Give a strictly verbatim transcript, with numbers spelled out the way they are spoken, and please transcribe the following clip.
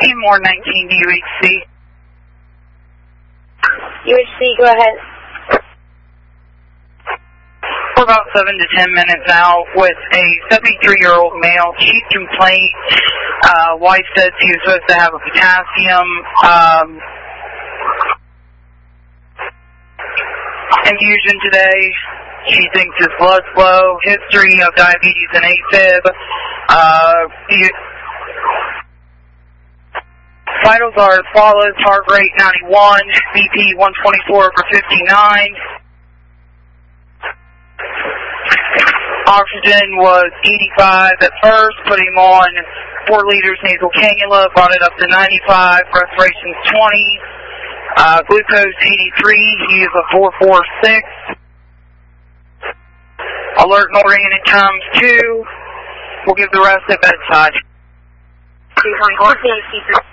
More nineteen to U H C. U H C, go ahead. For about seven to ten minutes now with a seventy-three-year-old male. Chief complaint. Uh, wife says he was supposed to have a potassium um, infusion today. She thinks his blood's low. History of diabetes and AFib. Uh, he, vitals are as follows: heart rate ninety-one, B P one twenty-four over fifty-nine. Oxygen was eighty-five at first, put him on four liters nasal cannula, brought it up to ninety-five, respiration's twenty, uh, glucose eighty-three, he is a four four six. Alert and oriented times two, we'll give the rest at bedside. two twenty-four.